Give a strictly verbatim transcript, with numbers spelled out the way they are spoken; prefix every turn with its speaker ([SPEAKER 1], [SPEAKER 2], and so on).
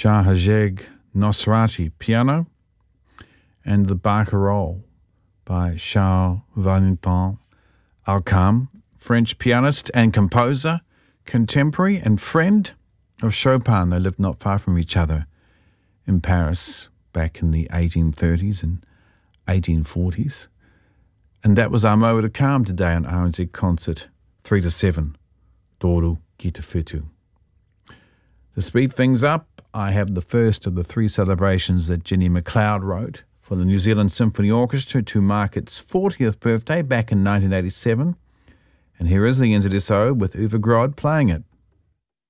[SPEAKER 1] Shahzad Nosrati piano, and the Barcarolle by Charles Valentin Alcam, French pianist and composer, contemporary and friend of Chopin. They lived not far from each other in Paris back in the eighteen thirties and eighteen forties. And that was our moment of calm today on R N Z Concert three to seven, Toru ki te whetū. To speed things up, I have the first of the three celebrations that Jenny McLeod wrote for the New Zealand Symphony Orchestra to mark its fortieth birthday back in nineteen eighty-seven. And here is the N Z S O with Uwe Grod playing it.